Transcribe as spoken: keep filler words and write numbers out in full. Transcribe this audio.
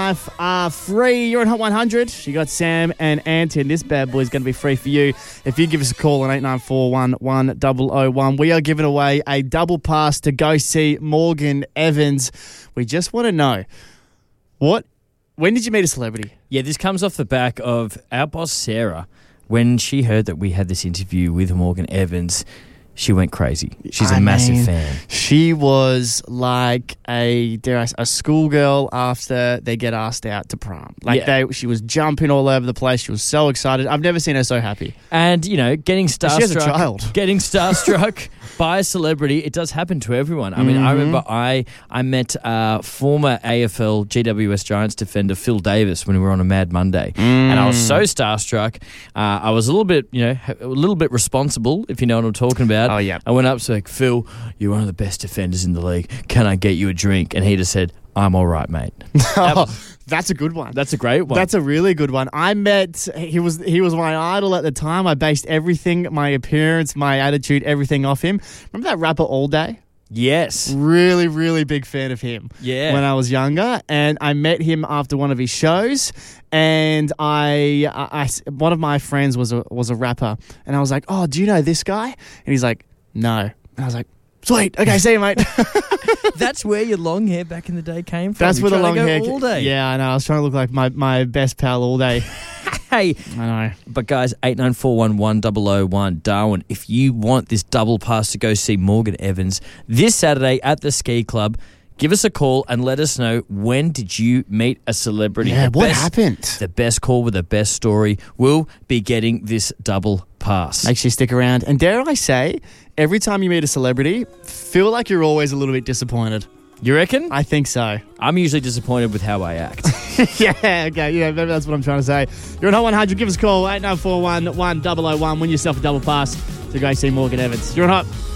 life are free. You're on Hot one hundred. You got Sam and Anton. This bad boy is going to be free for you if you give us a call on eight nine four one one zero zero one. We are giving away a double pass to go see Morgan Evans. We just want to know, what? when did you meet a celebrity? Yeah, this comes off the back of our boss, Sarah. When she heard that we had this interview with Morgan Evans, she went crazy. She's a I massive mean, fan. She was like a dare I say, a schoolgirl after they get asked out to prom. Like Yeah. they, she was jumping all over the place. She was so excited. I've never seen her so happy. And, you know, getting starstruck, She has a child. getting starstruck by a celebrity, it does happen to everyone. I mean, Mm-hmm. I remember I I met uh, former A F L G W S Giants defender Phil Davis when we were on a Mad Monday, and I was so starstruck. Uh, I was a little bit, you know, a little bit responsible, if you know what I'm talking about. Oh, yeah. I went up to like, Phil, you're one of the best defenders in the league. Can I get you a drink? And he just said, I'm all right, mate. Oh, that's a good one. That's a great one. That's a really good one. I met he was he was my idol at the time. I based everything, my appearance, my attitude, everything off him. Remember that rapper All Day? yes. Really, really big fan of him. Yeah. When I was younger, and I met him after one of his shows, and I, I, I one of my friends was a was a rapper, and I was like, "Oh, do you know this guy?" And he's like, "No." And I was like, "Sweet, okay, see you, mate." That's where your long hair back in the day came from. That's You're where the trying long to hair. go all day. Yeah, I know. I was trying to look like my, my best pal All Day. Hey, I know. but guys, eight nine four one one zero zero one, Darwin, if you want this double pass to go see Morgan Evans this Saturday at the Ski Club, give us a call and let us know, when did you meet a celebrity? Yeah, The what best- happened? The best call with the best story will be getting this double pass. Make sure you stick around. And dare I say, every time you meet a celebrity, feel like you're always a little bit disappointed. You reckon? I think so. I'm usually disappointed with how I act. Yeah, okay, yeah, maybe that's what I'm trying to say. You're on Hot one hundred. Give us a call, eight nine four one one zero zero one. Win yourself a double pass to go see Morgan Evans. You're on Hot.